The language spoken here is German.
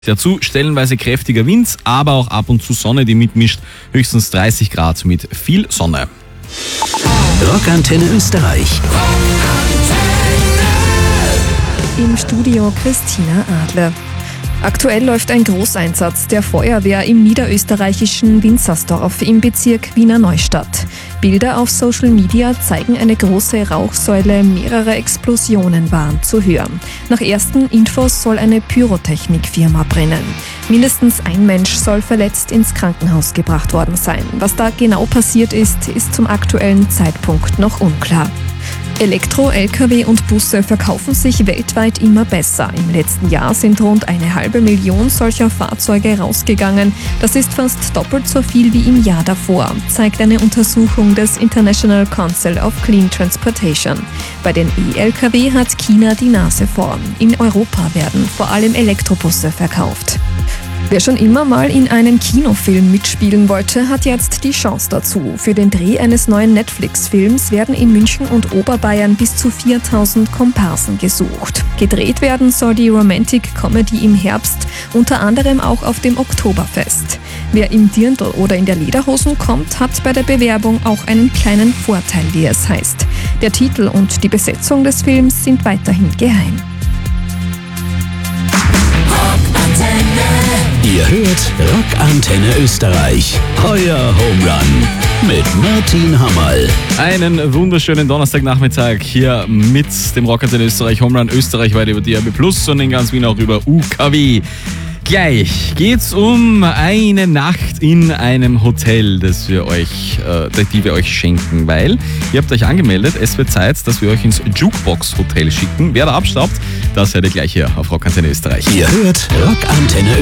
Dazu stellenweise kräftiger Wind, aber auch ab und zu Sonne, die mitmischt. Höchstens 30 Grad mit viel Sonne. Rockantenne Österreich. Im Studio Christina Adler. Aktuell läuft ein Großeinsatz der Feuerwehr im niederösterreichischen Winzersdorf im Bezirk Wiener Neustadt. Bilder auf Social Media zeigen eine große Rauchsäule, mehrere Explosionen waren zu hören. Nach ersten Infos soll eine Pyrotechnikfirma brennen. Mindestens ein Mensch soll verletzt ins Krankenhaus gebracht worden sein. Was da genau passiert ist, ist zum aktuellen Zeitpunkt noch unklar. Elektro-Lkw und Busse verkaufen sich weltweit immer besser. Im letzten Jahr sind rund 500.000 solcher Fahrzeuge rausgegangen. Das ist fast doppelt so viel wie im Jahr davor, zeigt eine Untersuchung des International Council of Clean Transportation. Bei den E-Lkw hat China die Nase vorn. In Europa werden vor allem Elektrobusse verkauft. Wer schon immer mal in einem Kinofilm mitspielen wollte, hat jetzt die Chance dazu. Für den Dreh eines neuen Netflix-Films werden in München und Oberbayern bis zu 4.000 Komparsen gesucht. Gedreht werden soll die Romantic-Comedy im Herbst, unter anderem auch auf dem Oktoberfest. Wer im Dirndl oder in der Lederhosen kommt, hat bei der Bewerbung auch einen kleinen Vorteil, wie es heißt. Der Titel und die Besetzung des Films sind weiterhin geheim. Ihr hört Rockantenne Österreich. Euer Home Run mit Martin Hammerl. Einen wunderschönen Donnerstagnachmittag hier mit dem Rockantenne Österreich Home Run österreichweit über DAB+ und in ganz Wien auch über UKW. Gleich geht's um eine Nacht in einem Hotel, die wir euch schenken, weil ihr habt euch angemeldet. Es wird Zeit, dass wir euch ins Jukebox Hotel schicken. Wer da abstaubt, das seid ihr gleich hier auf Rockantenne Österreich. Ihr hört Rockantenne